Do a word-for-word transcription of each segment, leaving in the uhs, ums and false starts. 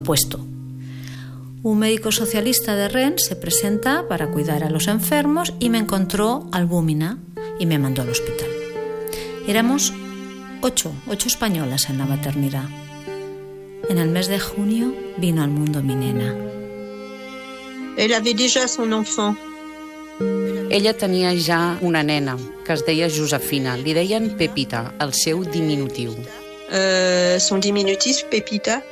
puesto. Un médico socialista de Rennes se presenta para cuidar a los enfermos y me encontró albúmina y me mandó al hospital. Éramos ocho, ocho españolas en la maternidad. En el mes de junio vino al mundo mi nena. Elle avait déjà son enfant. Ella tenia ja una nena, que es deia Josefina. Li deien Pepita, el seu diminutiu. Euh, son diminutif, Pepita.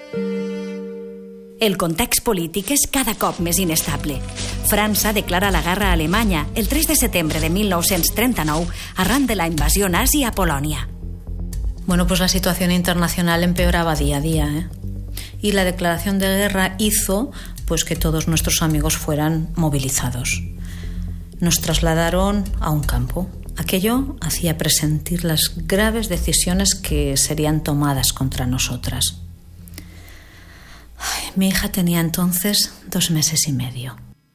El context polític és cada cop més inestable. França declara la guerra a Alemanya el tres de setembre de mil nou-cents trenta-nou arran de la invasió nazi a Polònia. Bueno, pues la situación internacional empeoraba día a día, ¿eh? Y la declaración de guerra hizo pues que todos nuestros amigos fueran movilizados. Nos trasladaron a un campo. Aquello hacía presentir las graves decisiones que serían tomadas contra nosotras. Ay, mi hija tenía entonces dos meses y medio.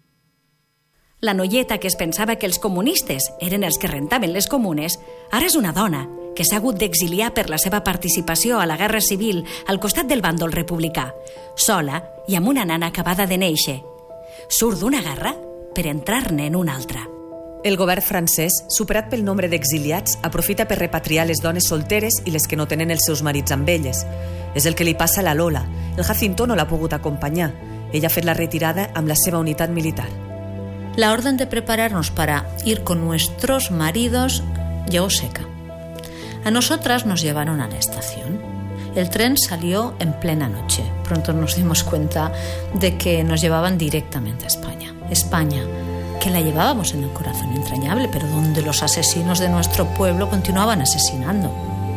La noieta que es pensava que els comunistes eren els que rentaven les comunes, ara és una dona que s'ha hagut d'exiliar per la seva participació a la guerra civil al costat del bàndol republicà, sola i amb una nana acabada de néixer. Surt d'una guerra per entrar-ne en una altra. El govern francès, superat pel nombre d'exiliats, aprofita per repatriar les dones solteres i les que no tenen els seus marits amb elles. És el que li passa a la Lola. El Jacinto no l'ha pogut acompanyar. Ella ha fet la retirada amb la seva unitat militar. La orden de prepararnos para ir con nuestros maridos llegó seca. A nosotras nos llevaron a la estación. El tren salió en plena noche. Pronto nos dimos cuenta de que nos llevaban directamente a España. España, que la llevábamos en el corazón entrañable, pero donde los asesinos de nuestro pueblo continuaban asesinando.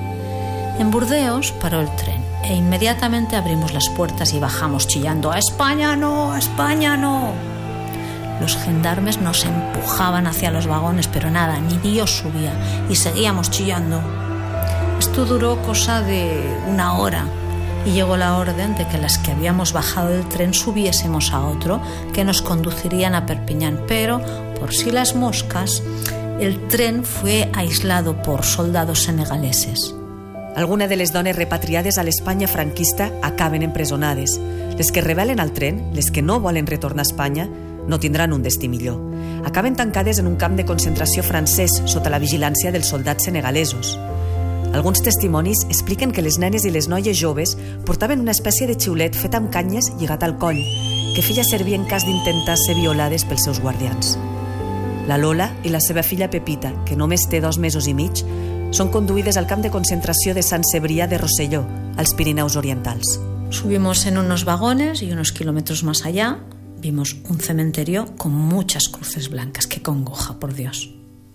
En Burdeos paró el tren e inmediatamente abrimos las puertas y bajamos chillando: ¡A España no! ¡A España no! Los gendarmes nos empujaban hacia los vagones, pero nada, ni Dios subía, y seguíamos chillando. Esto duró cosa de una hora y llegó la orden de que las que habíamos bajado del tren subiésemos a otro que nos conducirían a Perpiñán, pero por si las moscas, el tren fue aislado por soldados senegaleses. Algunes de les dones repatriades a l'Espanya franquista acaben empresonades. Les que rebel·len al tren, les que no volen retornar a Espanya, no tindran un destí millor. Acaben tancades en un camp de concentració francès sota la vigilància dels soldats senegalesos. Alguns testimonis expliquen que les nenes i les noies joves portaven una espècie de xiulet fet amb canyes lligat al coll, que feia servir en cas d'intentar ser violades pels seus guardians. La Lola i la seva filla Pepita, que només té dos mesos i mig, són conduïdes al camp de concentració de Sant Cebrià de Rosselló, als Pirineus Orientals. Subimos en unos vagones y unos kilómetros más allá vimos un cementerio con muchas cruces blancas. ¡Qué congoja, por Dios!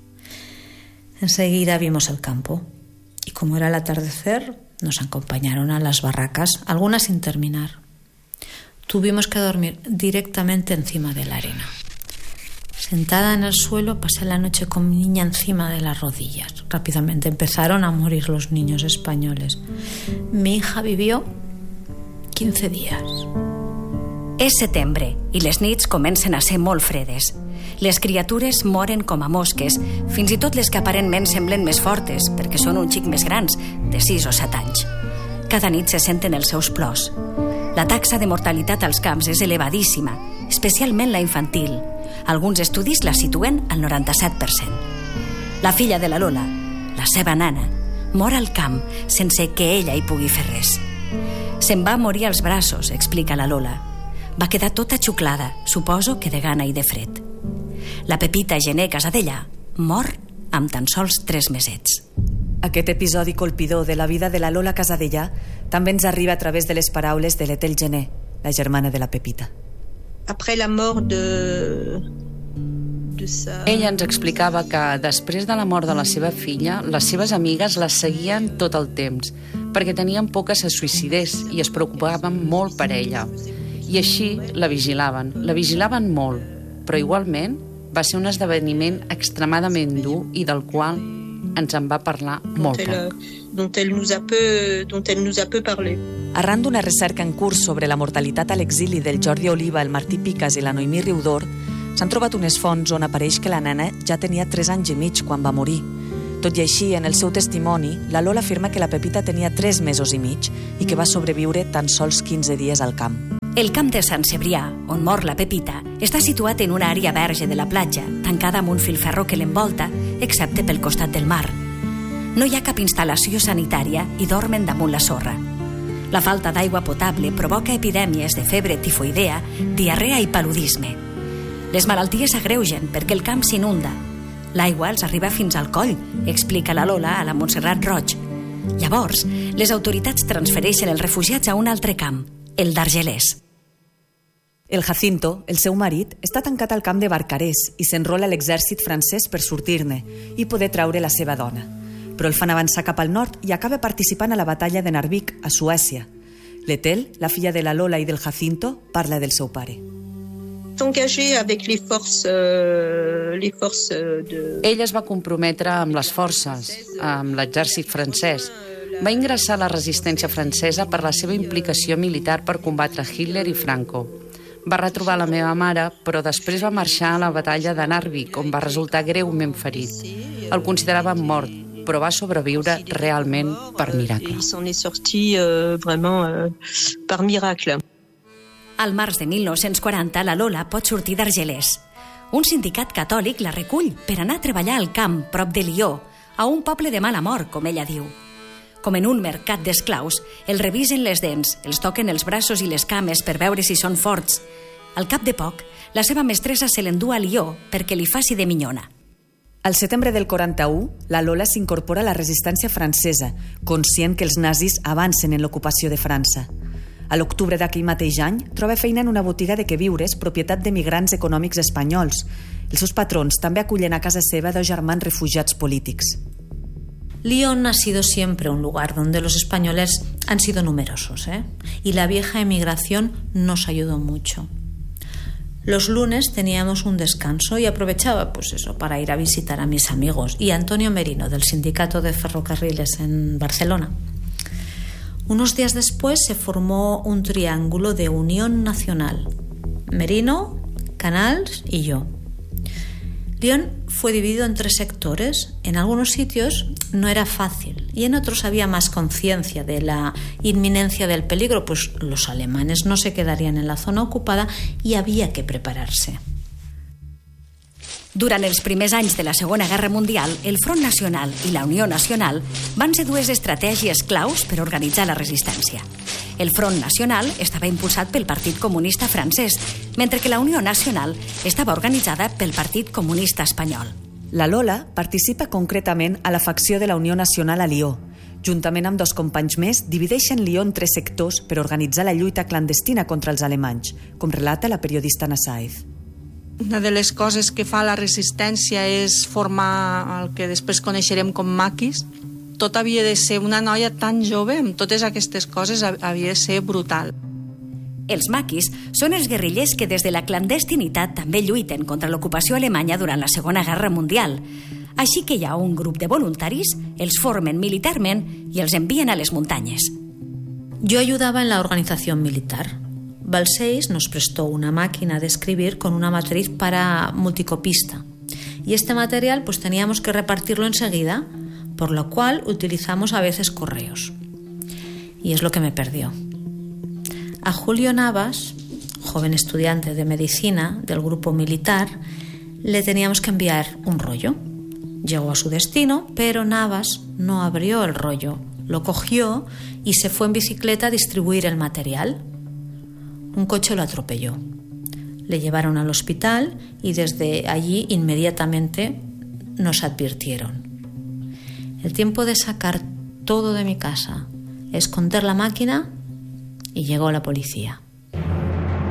Enseguida vimos el campo y como era el atardecer nos acompañaron a las barracas, algunas sin terminar. Tuvimos que dormir directamente encima de la arena. Sentada en el suelo pasé la noche con mi niña encima de las rodillas. Rápidamente empezaron a morir los niños españoles. Mi hija vivió quinze días. És setembre i les nits comencen a ser molt fredes. Les criatures moren com a mosques, fins i tot les que aparentment semblen més fortes, perquè són un xic més grans, de sis o set anys. Cada nit se senten els seus plors. La taxa de mortalitat als camps és elevadíssima, especialment la infantil. Alguns estudis la situen al noranta-set per cent. La filla de la Lola, la seva nana, mor al camp sense que ella hi pugui fer res. Se'n va morir als braços, explica la Lola. Va quedar tota xuclada, suposo que de gana i de fred. La Pepita Gené Casadellà mor amb tan sols tres mesets. Aquest episodi colpidor de la vida de la Lola Casadellà també ens arriba a través de les paraules de l'Ethel Gené, la germana de la Pepita. Après la mort de... de sa... Ella ens explicava que després de la mort de la seva filla, les seves amigues la seguien tot el temps, perquè tenien por que se suïcidés i es preocupaven molt per ella. I així la vigilaven, la vigilaven molt, però igualment va ser un esdeveniment extremadament dur i del qual ens en va parlar molt poc. Dont elle nous a peu, dont elle nous a peu parlé. Arran d'una recerca en curs sobre la mortalitat a l'exili del Jordi Oliva, el Martí Picas i la Noemí Riudor, s'han trobat unes fonts on apareix que la nena ja tenia tres anys i mig quan va morir. Tot i així, en el seu testimoni, la Lola afirma que la Pepita tenia tres mesos i mig i que va sobreviure tan sols quinze dies al camp. El camp de Sant Cebrià, on mor la Pepita, està situat en una àrea verge de la platja, tancada amb un filferro que l'envolta, excepte pel costat del mar. No hi ha cap instal·lació sanitària i dormen damunt la sorra. La falta d'aigua potable provoca epidèmies de febre tifoidea, diarrea i paludisme. Les malalties s'agreugen perquè el camp s'inunda. L'aigua els arriba fins al coll, explica la Lola a la Montserrat Roig. Llavors, les autoritats transfereixen els refugiats a un altre camp, el d'Argelers. El Jacinto, el seu marit, està tancat al camp de Barcarès i s'enrola a l'exèrcit francès per sortir-ne i poder traure la seva dona. Però el fan avançar cap al nord i acaba participant a la batalla de Narvik, a Suècia. L'Etel, la filla de la Lola i del Jacinto, parla del seu pare. Engagé avec les forces, euh, les forces de... Ell es va comprometre amb les forces, amb l'exèrcit francès. Va ingressar a la resistència francesa per la seva implicació militar per combatre Hitler i Franco. Va retrobar la meva mare, però després va marxar a la batalla de Narvik, on va resultar greument ferit. El consideraven mort, però va sobreviure realment per miracle. Il s'en est sorti euh, vraiment euh, par miracle. Al març de mil nou-cents quaranta, la Lola pot sortir d'Argelers. Un sindicat catòlic la recull per anar a treballar al camp, prop de Lió, a un poble de mala mort, com ella diu. Com en un mercat d'esclaus, els revisen les dents, els toquen els braços i les cames per veure si són forts. Al cap de poc, la seva mestressa se l'endú a Lió perquè li faci de minyona. Al setembre del quaranta-u, la Lola s'incorpora a la resistència francesa, conscient que els nazis avancen en l'ocupació de França. A l'octubre d'aquell mateix any, troba feina en una botiga de queviures propietat de migrants econòmics espanyols. Els seus patrons també acullen a casa seva dos germans refugiats polítics. Lyon ha sido siempre un lugar donde los españoles han sido numerosos, ¿eh? Y la vieja emigración nos ayudó mucho. Los lunes teníamos un descanso y aprovechaba pues eso para ir a visitar a mis amigos y a Antonio Merino del Sindicato de Ferrocarriles en Barcelona. Unos días después se formó un triángulo de unión nacional. Merino, Canals y yo. Lyon fue dividido en tres sectores. En algunos sitios no era fácil y en otros había más conciencia de la inminencia del peligro, pues los alemanes no se quedarían en la zona ocupada y había que prepararse. Durant els primers anys de la Segona Guerra Mundial, el Front Nacional i la Unió Nacional van ser dues estratègies claus per organitzar la resistència. El Front Nacional estava impulsat pel Partit Comunista francès, mentre que la Unió Nacional estava organitzada pel Partit Comunista espanyol. La Lola participa concretament a la facció de la Unió Nacional a Lió. Juntament amb dos companys més, divideixen Lió en tres sectors per organitzar la lluita clandestina contra els alemanys, com relata la periodista Anna Sáez. Una de les coses que fa la resistència és formar el que després coneixerem com maquis. Tot havia de ser una noia tan jove, amb totes aquestes coses, havia de ser brutal. Els maquis són els guerrillers que des de la clandestinitat també lluiten contra l'ocupació alemanya durant la Segona Guerra Mundial. Així que hi ha un grup de voluntaris, els formen militarment i els envien a les muntanyes. Yo ayudaba en la organización militar. Balcells nos prestó una máquina de escribir con una matriz para multicopista. Y este material pues teníamos que repartirlo enseguida, por lo cual utilizamos a veces correos. Y es lo que me perdió. A Julio Navas, joven estudiante de medicina del grupo militar, le teníamos que enviar un rollo. Llegó a su destino, pero Navas no abrió el rollo, lo cogió y se fue en bicicleta a distribuir el material. Un coche lo atropelló. Le llevaron al hospital y desde allí inmediatamente nos advirtieron. El tiempo de sacar todo de mi casa, esconder la máquina y llegó la policía.